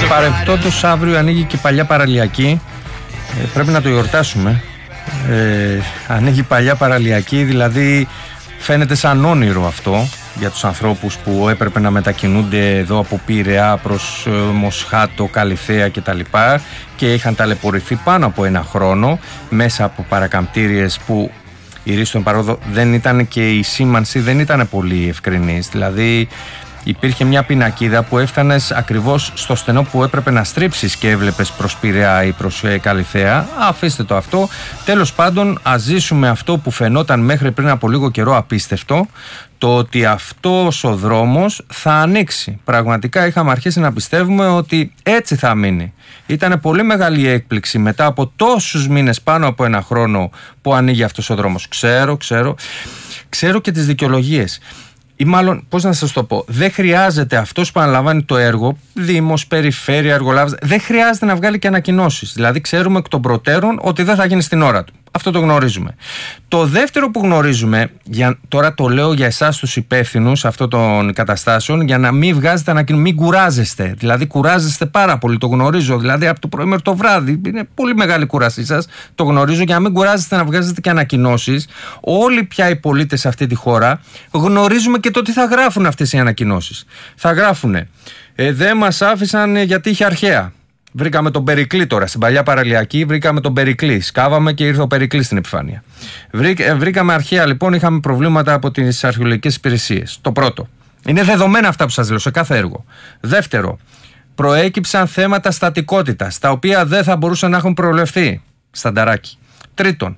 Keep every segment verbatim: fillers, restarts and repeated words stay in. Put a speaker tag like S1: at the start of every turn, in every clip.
S1: παρεπτόντως αύριο ανοίγει και η παλιά παραλιακή. ε, Πρέπει να το γιορτάσουμε. ε, Ανοίγει η παλιά παραλιακή, δηλαδή φαίνεται σαν όνειρο αυτό για τους ανθρώπους που έπρεπε να μετακινούνται εδώ από Πειραιά προς ε, Μοσχάτο, Καλιθέα κτλ. Και είχαν ταλαιπωρηθεί πάνω από ένα χρόνο μέσα από παρακαμπτήριες που η ρίστον παρόδο δεν ήταν και η σήμανση δεν ήταν πολύ ευκρινής. Δηλαδή υπήρχε μια πινακίδα που έφτανες ακριβώς στο στενό που έπρεπε να στρίψεις και έβλεπες προς Πειραιά ή προς ε, Καλιθέα. Αφήστε το αυτό. Τέλος πάντων, ας ζήσουμε αυτό που φαινόταν μέχρι πριν από λίγο καιρό απίστευτο, το ότι αυτός ο δρόμος θα ανοίξει. Πραγματικά είχαμε αρχίσει να πιστεύουμε ότι έτσι θα μείνει. Ήταν πολύ μεγάλη έκπληξη μετά από τόσους μήνες, πάνω από ένα χρόνο, που ανοίγει αυτός ο δρόμος. Ξέρω, ξέρω, ξέρω και τις δικαιολογίες. Ή μάλλον, πώς να σας το πω, δεν χρειάζεται αυτός που αναλαμβάνει το έργο, Δήμος, Περιφέρεια, Εργολάβος, δεν χρειάζεται να βγάλει και ανακοινώσεις. Δηλαδή, ξέρουμε εκ των προτέρων ότι δεν θα γίνει στην ώρα του. Αυτό το γνωρίζουμε. Το δεύτερο που γνωρίζουμε, για, τώρα το λέω για εσάς τους υπεύθυνους αυτών των καταστάσεων, για να μην βγάζετε ανακοινώσεις, μην κουράζεστε. Δηλαδή, κουράζεστε πάρα πολύ, το γνωρίζω. Δηλαδή, από το πρωί μέχρι το βράδυ, είναι πολύ μεγάλη κούρασή σας. Το γνωρίζω, για να μην κουράζεστε να βγάζετε και ανακοινώσεις. Όλοι πια οι πολίτες σε αυτή τη χώρα γνωρίζουμε και το τι θα γράφουν αυτές οι ανακοινώσεις. Θα γράφουνε, ε, δεν μας άφησαν γιατί είχε αρχαία. Βρήκαμε τον Περικλή τώρα, στην παλιά παραλιακή βρήκαμε τον Περικλή. Σκάβαμε και ήρθε ο Περικλής στην επιφάνεια. Βρήκα, βρήκαμε αρχαία λοιπόν, είχαμε προβλήματα από τις αρχαιολογικές υπηρεσίες. Το πρώτο. Είναι δεδομένα αυτά που σας λέω σε κάθε έργο. Δεύτερο, προέκυψαν θέματα στατικότητας, τα οποία δεν θα μπορούσαν να έχουν προβλεφθεί. Στανταράκι. Τρίτον,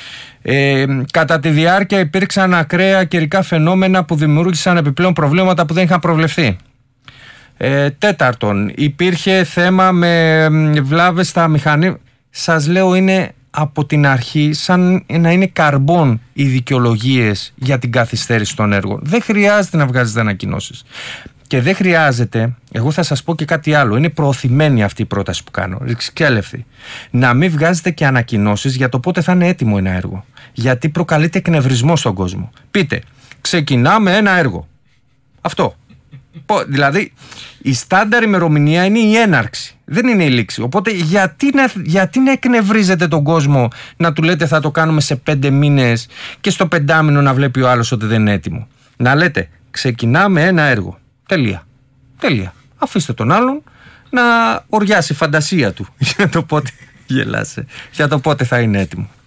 S1: ε, κατά τη διάρκεια υπήρξαν ακραία καιρικά φαινόμενα που δημιούργησαν επιπλέον προβλήματα που δεν είχαν προβλεφθεί. Ε, τέταρτον, υπήρχε θέμα με βλάβες στα μηχανή. Σας λέω, είναι από την αρχή σαν να είναι καρμπών οι δικαιολογίες για την καθυστέρηση των έργων. Δεν χρειάζεται να βγάζετε ανακοινώσεις. Και δεν χρειάζεται, εγώ θα σας πω και κάτι άλλο, είναι προωθημένη αυτή η πρόταση που κάνω, ρηξικέλευθη, να μην βγάζετε και ανακοινώσεις για το πότε θα είναι έτοιμο ένα έργο. Γιατί προκαλείται εκνευρισμό στον κόσμο. Πείτε, ξεκινάμε ένα έργο. Αυτό. Δηλαδή, η στάνταρ ημερομηνία είναι η έναρξη, δεν είναι η λήξη. Οπότε, γιατί να, γιατί να εκνευρίζετε τον κόσμο να του λέτε θα το κάνουμε σε πέντε μήνες και στο πεντάμινο να βλέπει ο άλλος ότι δεν είναι έτοιμο. Να λέτε, ξεκινάμε ένα έργο. Τελεία. Τελεία. Αφήστε τον άλλον να οριάσει η φαντασία του για το πότε γελάσε, για το πότε θα είναι έτοιμο.